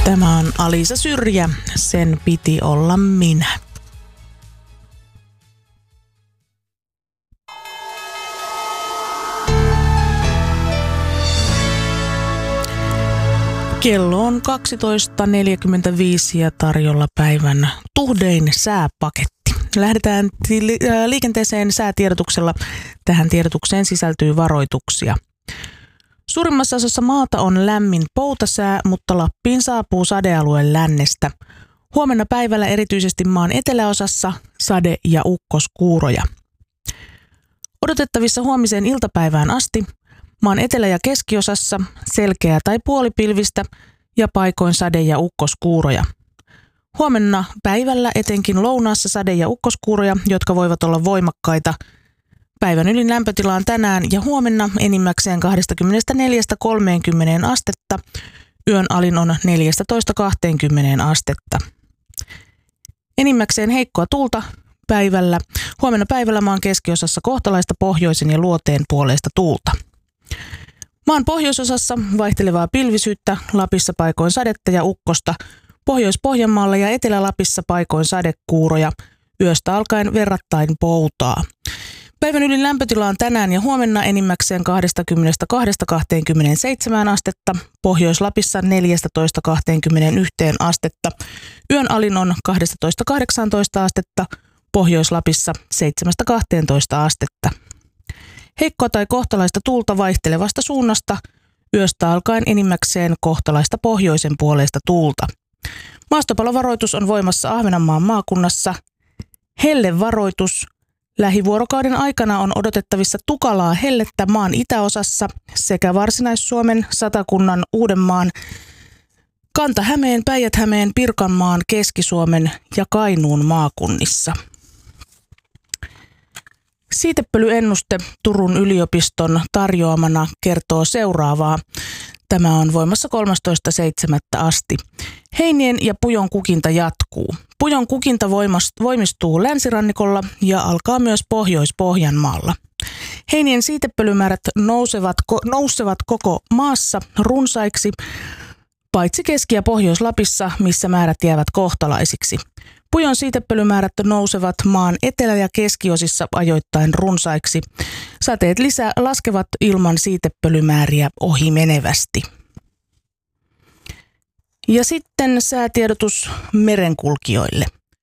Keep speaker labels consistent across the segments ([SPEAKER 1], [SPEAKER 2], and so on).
[SPEAKER 1] Tämä on Alisa Syrjä, sen piti olla minä. Kello on 12.45 ja tarjolla päivän tuhdein sääpaketti. Lähdetään liikenteeseen säätiedotuksella. Tähän tiedotukseen sisältyy varoituksia. Suurimmassa osassa maata on lämmin poutasää, mutta Lappiin saapuu sadealueen lännestä. Huomenna päivällä erityisesti maan eteläosassa sade- ja ukkoskuuroja. Odotettavissa huomiseen iltapäivään asti maan etelä- ja keskiosassa selkeää tai puolipilvistä ja paikoin sade- ja ukkoskuuroja. Huomenna päivällä etenkin lounaassa sade- ja ukkoskuuroja, jotka voivat olla voimakkaita. Päivän ylin lämpötila on tänään ja huomenna enimmäkseen 24-30 astetta. Yön alin on 14-20 astetta. Enimmäkseen heikkoa tuulta päivällä. Huomenna päivällä maan keskiosassa kohtalaista pohjoisen ja luoteen puoleista tuulta. Maan pohjoisosassa vaihtelevaa pilvisyyttä, Lapissa paikoin sadetta ja ukkosta, Pohjois-Pohjanmaalla ja Etelä-Lapissa paikoin sadekuuroja, yöstä alkaen verrattain poutaa. Päivän ylin lämpötila on tänään ja huomenna enimmäkseen 22-27 astetta, Pohjois-Lapissa 14-21 astetta, yön alin on 12-18 astetta, Pohjois-Lapissa 7-12 astetta. Heikkoa tai kohtalaista tuulta vaihtelevasta suunnasta, yöstä alkaen enimmäkseen kohtalaista pohjoisen puoleista tuulta. Maastopalovaroitus on voimassa Ahvenanmaan maakunnassa. Hellevaroitus. Lähivuorokauden aikana on odotettavissa tukalaa hellettä maan itäosassa sekä Varsinais-Suomen, Satakunnan, Uudenmaan, Kanta-Hämeen, Päijät-Hämeen, Pirkanmaan, Keski-Suomen ja Kainuun maakunnissa. Siitepölyennuste Turun yliopiston tarjoamana kertoo seuraavaa. Tämä on voimassa 13.7. asti. Heinien ja pujon kukinta jatkuu. Pujon kukinta voimistuu länsirannikolla ja alkaa myös Pohjois-Pohjanmaalla. Heinien siitepölymäärät nousevat koko maassa runsaiksi, paitsi Keski- ja Pohjois-Lapissa, missä määrät jäävät kohtalaisiksi. Pujon siitepölymäärät nousevat maan etelä- ja keskiosissa ajoittain runsaiksi. Sateet laskevat ilman siitepölymääriä ohimenevästi. Ja sitten säätiedotus merenkulkijoille.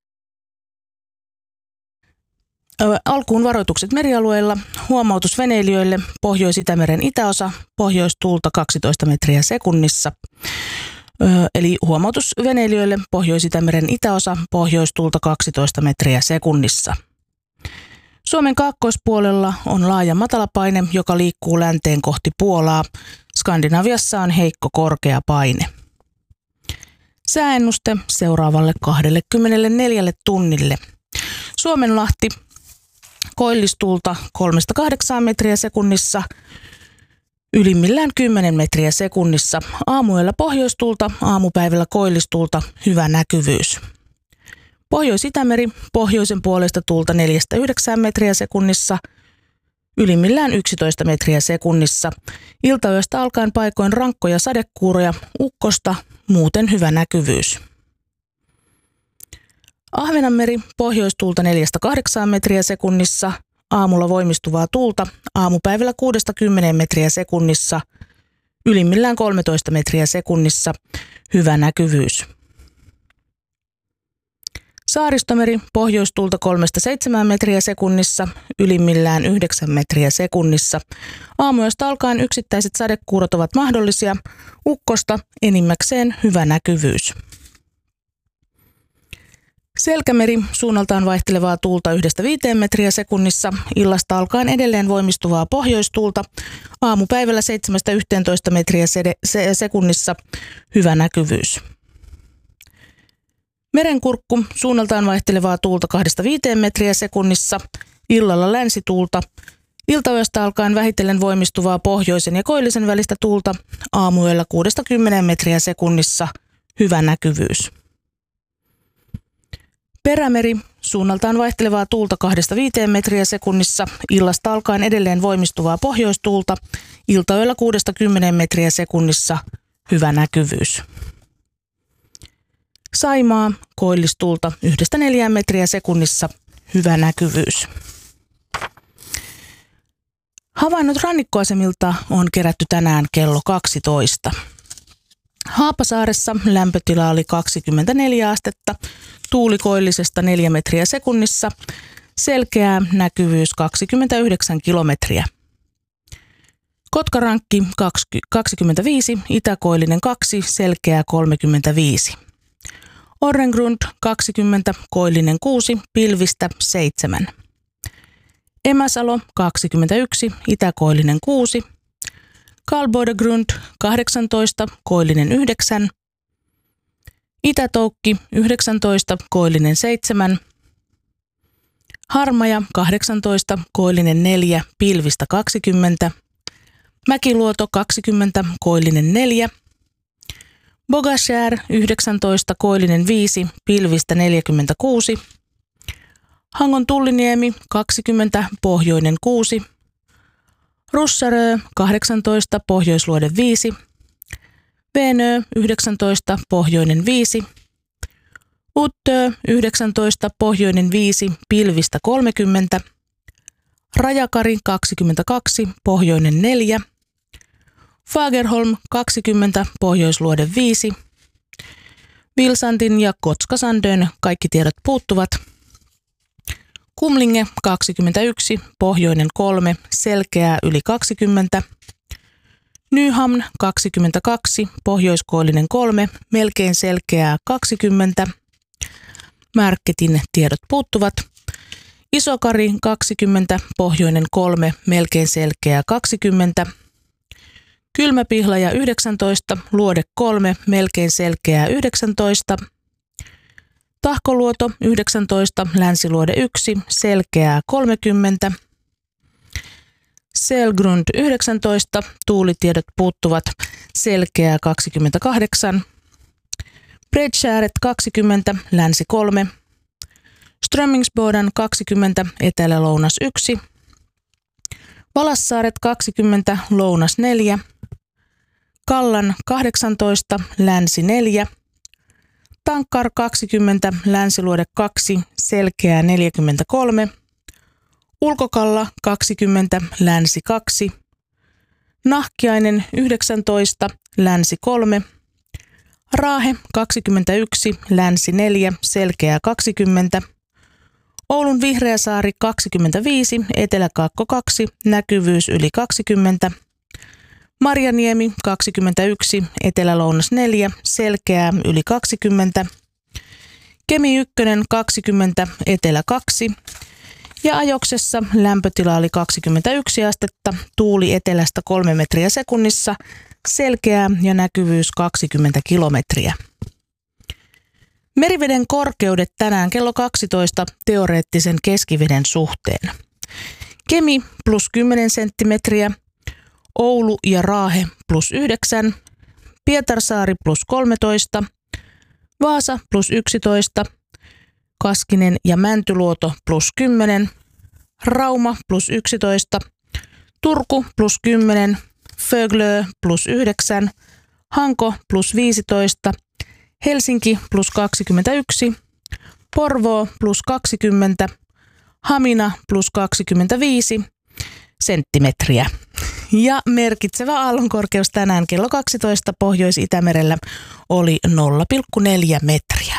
[SPEAKER 1] Alkuun varoitukset merialueilla, huomautus veneilijöille, Pohjois-Itämeren itäosa, pohjoistuulta 12 metriä sekunnissa. Eli huomautus veneilijöille, Pohjois-Itämeren itäosa, pohjoistuulta 12 metriä sekunnissa. Suomen kaakkoispuolella on laaja matalapaine, joka liikkuu länteen kohti Puolaa. Skandinaviassa on heikko korkea paine. Sääennuste seuraavalle 24 tunnille. Suomenlahti koillistuulta 3-8 metriä sekunnissa, ylimmillään 10 metriä sekunnissa. Aamuyöllä pohjoistuulta, aamupäivällä koillistuulta, hyvä näkyvyys. Pohjois-Itämeri, pohjoisen puolesta tuulta 4-9 metriä sekunnissa, ylimmillään 11 metriä sekunnissa. Iltayöstä alkaen paikoin rankkoja sadekuuroja, ukkosta, muuten hyvä näkyvyys. Ahvenanmeri, pohjoistuulta 4-8 metriä sekunnissa, aamulla voimistuvaa tuulta, aamupäivällä 6-10 metriä sekunnissa, ylimmillään 13 metriä sekunnissa, hyvä näkyvyys. Saaristomeri, pohjoistuulta 3-7 metriä sekunnissa, ylimmillään 9 metriä sekunnissa. Aamuyöstä alkaen yksittäiset sadekuurot ovat mahdollisia, ukkosta enimmäkseen hyvä näkyvyys. Selkämeri, suunnaltaan vaihtelevaa tuulta 1-5 metriä sekunnissa, illasta alkaen edelleen voimistuvaa pohjoistuulta, aamupäivällä 7-11 metriä sekunnissa, hyvä näkyvyys. Merenkurkku, suunnaltaan vaihtelevaa tuulta 2-5 metriä sekunnissa, illalla länsituulta, iltayöstä alkaen vähitellen voimistuvaa pohjoisen ja koillisen välistä tuulta, aamuyöllä 6-10 metriä sekunnissa, hyvä näkyvyys. Perämeri, suunnaltaan vaihtelevaa tuulta 2-5 metriä sekunnissa, illasta alkaen edelleen voimistuvaa pohjoistuulta, iltayöllä 6-10 metriä sekunnissa, hyvä näkyvyys. Saimaa, koillistulta 1-4 metriä sekunnissa, hyvä näkyvyys. Havainnot rannikkoasemilta on kerätty tänään kello 12. Haapasaaressa lämpötila oli 24 astetta, tuuli koillisesta 4 metriä sekunnissa, selkeä näkyvyys 29 kilometriä. Kotkarankki 25, itäkoillinen 2, selkeä 35. Orrengrund 20, koillinen 6, pilvistä 7. Emäsalo 21, itäkoillinen 6. Kalboidegrund 18, koillinen 9. Itätoukki 19, koillinen 7. Harmaja 18, koillinen 4, pilvistä 20. Mäkiluoto 20, koillinen 4. Bogashär 19, koillinen 5, pilvistä 46. Hangon Tulliniemi 20, pohjoinen 6. Russarö 18, pohjoisluode 5. Venö 19, pohjoinen 5. Uttö 19, pohjoinen 5, pilvistä 30. Rajakari 22, pohjoinen 4. Fagerholm 20, pohjoisluode 5. Vilsantin ja Kotskasandön kaikki tiedot puuttuvat. Kumlinge 21, pohjoinen 3, selkeää yli 20. Nyhamn 22, pohjoiskoillinen 3, melkein selkeää 20. Märketin tiedot puuttuvat. Isokari 20, pohjoinen 3, melkein selkeää 20. Kylmäpihlaja 19, luode 3, melkein selkeää 19. Tahkoluoto 19, länsiluode 1, selkeää 30. Selgrund 19, tuulitiedot puuttuvat, selkeää 28. Bredskääret 20, länsi 3. Strömmingsboden 20, etelä-lounas 1. Valassaaret 20, lounas 4. Kallan 18, länsi 4. Tankkar 20, länsiluode 2, selkeää 43. Ulkokalla 20, länsi 2. Nahkiainen 19, länsi 3. Raahe 21, länsi 4, selkeää 20. Oulun Vihreäsaari 25, eteläkaakko 2, näkyvyys yli 20. Marjaniemi 21, etelä-lounas 4, selkeää yli 20. Kemi 1 20, etelä 2. Ja Ajoksessa lämpötila oli 21 astetta, tuuli etelästä 3 metriä sekunnissa, selkeää ja näkyvyys 20 kilometriä. Meriveden korkeudet tänään kello 12 teoreettisen keskiveden suhteen. Kemi plus 10 senttimetriä, Oulu ja Raahe plus 9, Pietarsaari plus 13, Vaasa plus 11, Kaskinen ja Mäntyluoto plus 10, Rauma plus 11, Turku plus 10, Föglö plus 9, Hanko plus 15, Helsinki plus 21, Porvoo plus 20, Hamina plus 25 senttimetriä. Ja merkitsevä aallonkorkeus tänään kello 12 Pohjois-Itämerellä oli 0,4 metriä.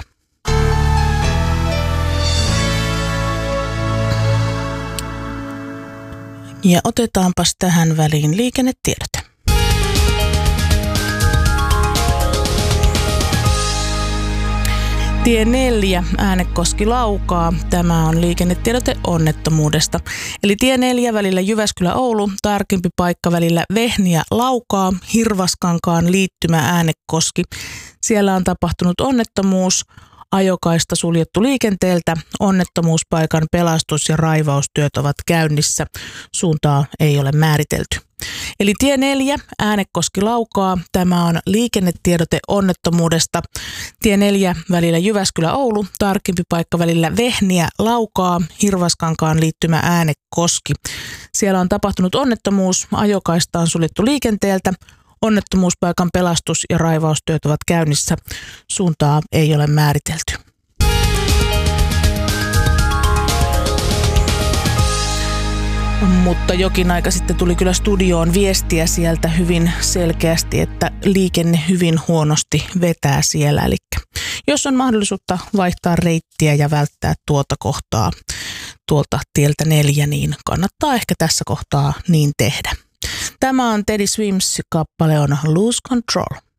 [SPEAKER 1] Ja otetaanpas tähän väliin liikennetiedote. Tie 4, Äänekoski-Laukaa. Tämä on liikennetiedote onnettomuudesta. Eli tie 4 välillä Jyväskylä-Oulu, tarkempi paikka välillä Vehniä-Laukaa, Hirvaskankaan liittymä Äänekoski. Siellä on tapahtunut onnettomuus, ajokaista suljettu liikenteeltä, onnettomuuspaikan pelastus- ja raivaustyöt ovat käynnissä. Suuntaa ei ole määritelty. Eli tie 4, Äänekoski-Laukaa. Tämä on liikennetiedote onnettomuudesta. Tie 4 välillä Jyväskylä-Oulu, tarkempi paikka välillä Vehniä-Laukaa, Hirvaskankaan liittymä Äänekoski. Siellä on tapahtunut onnettomuus, ajokaista on suljettu liikenteeltä, Onnettomuuspaikan pelastus- ja raivaustyöt ovat käynnissä. Suuntaa ei ole määritelty. Mutta jokin aika sitten tuli kyllä studioon viestiä sieltä hyvin selkeästi, että liikenne hyvin huonosti vetää siellä. Eli jos on mahdollisuutta vaihtaa reittiä ja välttää tuota kohtaa tuolta tieltä 4, niin kannattaa ehkä tässä kohtaa niin tehdä. Tämä on Teddy Swims, kappale on Lose Control.